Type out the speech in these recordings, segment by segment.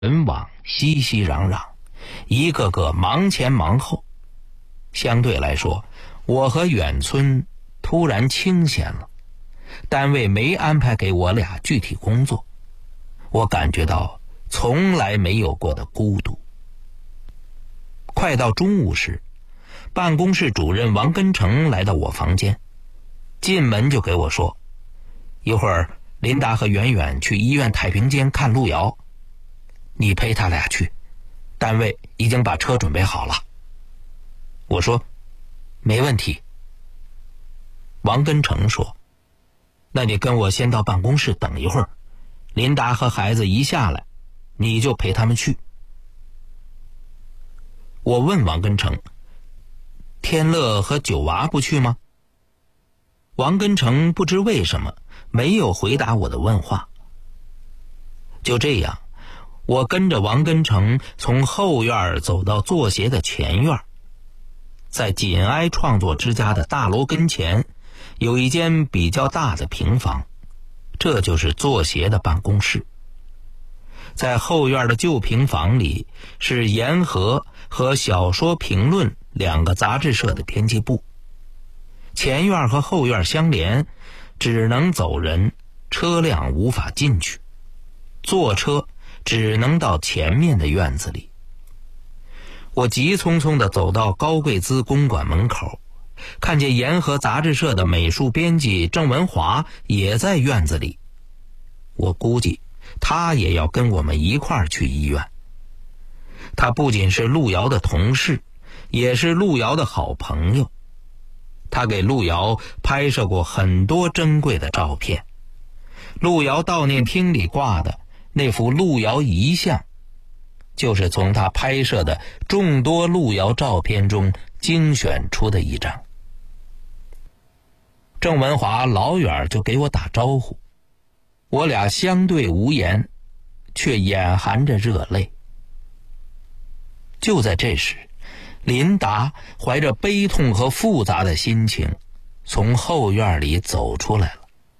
人往熙熙攘攘，一个个忙前忙后。相对来说，我和远村突然清闲了，单位没安排给我俩具体工作，我感觉到从来没有过的孤独。快到中午时，办公室主任王根成来到我房间，进门就给我说，一会儿林达和远远去医院太平间看路遥，你陪他俩去，单位已经把车准备好了。我说没问题。王根成说，那你跟我先到办公室等一会儿，林达和孩子一下来，你就陪他们去。我问王根成，天乐和九娃不去吗？王根成不知为什么没有回答我的问话。就这样，我跟着王根成从后院走到作协的前院，在紧挨创作之家的大楼跟前有一间比较大的平房，这就是作协的办公室。在后院的旧平房里是言和和小说评论两个杂志社的编辑部，前院和后院相连，只能走人，车辆无法进去，坐车只能到前面的院子里。我急匆匆地走到高贵滋公馆门口，看见言和杂志社的美术编辑郑文华也在院子里，我估计他也要跟我们一块儿去医院。他不仅是路遥的同事，也是路遥的好朋友，他给路遥拍摄过很多珍贵的照片。路遥悼念厅里挂的那幅路遥遗像，就是从他拍摄的众多路遥照片中精选出的一张。郑文华老远就给我打招呼，我俩相对无言，却眼含着热泪。就在这时，林达怀着悲痛和复杂的心情从后院里走出来了。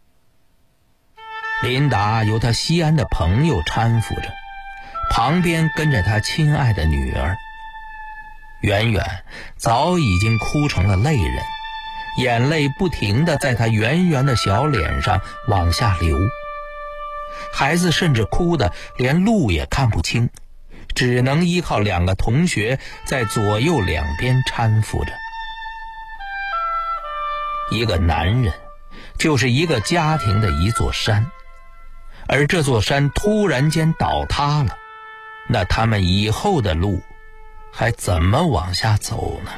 林达由他西安的朋友搀扶着，旁边跟着他亲爱的女儿。远远早已经哭成了泪人，眼泪不停地在他圆圆的小脸上往下流。孩子甚至哭得连路也看不清，只能依靠两个同学在左右两边搀扶着。一个男人就是一个家庭的一座山，而这座山突然间倒塌了，那他们以后的路还怎么往下走呢？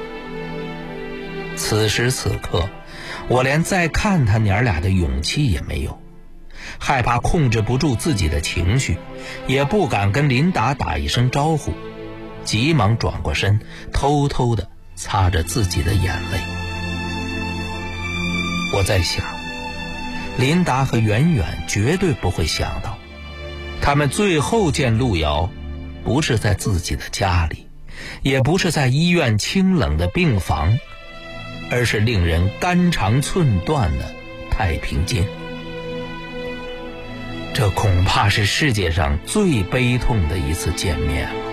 此时此刻，我连再看他娘俩的勇气也没有，害怕控制不住自己的情绪，也不敢跟林达打一声招呼，急忙转过身，偷偷地擦着自己的眼泪。我在想，林达和远远绝对不会想到，他们最后见路遥不是在自己的家里，也不是在医院清冷的病房，而是令人肝肠寸断的太平间。这恐怕是世界上最悲痛的一次见面了。